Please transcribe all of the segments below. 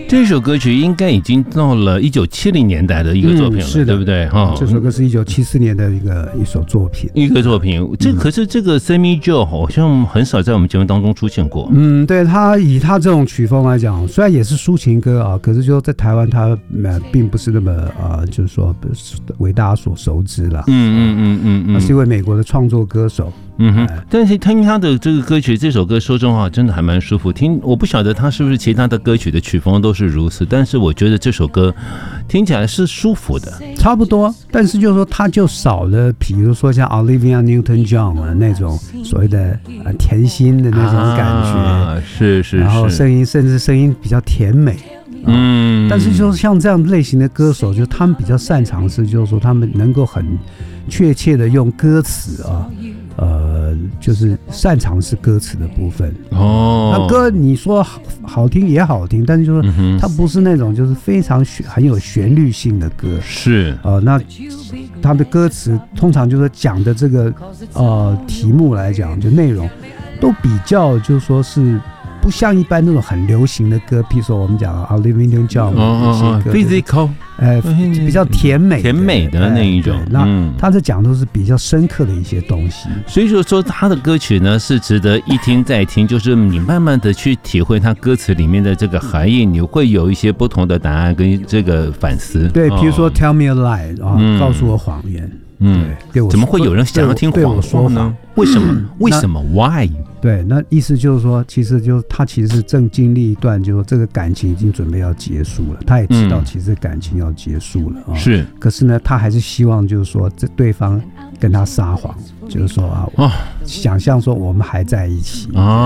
这首歌曲应该已经到了1970年代的一个作品了， 是的， 对不对？ 这首歌是1974年的一首作品， 可是这个 Sammy Joe 好像很少在我们节目当中出现过。 对，他以他这种曲风来讲，虽然也是抒情歌啊，可是就在台湾他并不是那么就是说为大家所熟知了。他是一位美国的创作歌手。 但是听他的这个歌曲，这首歌说真话真的还蛮舒服听。我不晓得他是不是其他的歌曲的曲风都是如此，但是我觉得这首歌听起来是舒服的， 差不多。但是就是说，他就少了，比如说像 Olivia Newton-John 那种所谓的甜心的那种感觉， 是， 然后甚至声音比较甜美。但是就是像这样类型的歌手，就他们比较擅长是，就是说他们能够很确切的用歌词就是擅长是歌词的部分。那歌你说好听也好听，但是就是它不是那种就是非常很有旋律性的歌。 是那它的歌词通常就是讲的这个题目来讲，就内容都比较就是说是。不像一般那种很流行的歌，譬如说我们讲 Olivia Newton-John 那些歌 ，physical， 比较甜美的那一种。 那他在讲都是比较深刻的一些东西。 所以说他的歌曲呢是值得一听再听，就是你慢慢的去体会他歌词里面的这个含义，你会有一些不同的答案跟这个反思。 对，比如说 Tell me a lie 告诉我谎言。 怎么会有人想要听谎话呢？为什么 ？Why？ 对，那意思就是说，其实他其实是正经历一段，就是说这个感情已经准备要结束了，他也知道其实感情要结束了是。 可是呢，他还是希望就是说，这对方跟他撒谎，就是说想象说我们还在一起。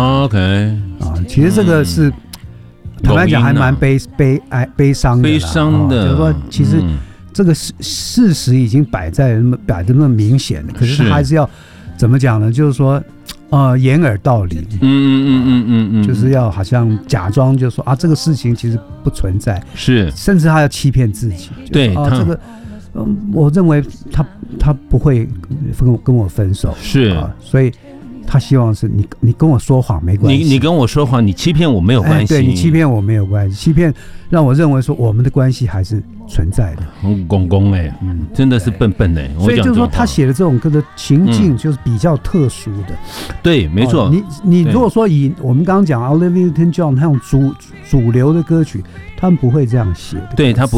OK。 其实这个是坦白讲还蛮悲伤的，就是说其实。这个事实已经摆得那么明显了，可是他还是要怎么讲呢？就是说，掩耳盗铃，就是要好像假装就说这个事情其实不存在， 是， 甚至他要欺骗自己， 对， 这个，我认为他不会跟我分手， 是所以。他希望是你跟我说谎没关系， 你跟我说谎，你欺骗我没有关系， 对，你欺骗我没有关系，欺骗让我认为说我们的关系还是存在的。 公公真的是笨笨所以就是说他写的这种歌的情境就是比较特殊的。 对，没错。 你如果说以我们刚刚讲 Olivia Newton-John 那种主流的歌曲，他们不会这样写的。 对，他不。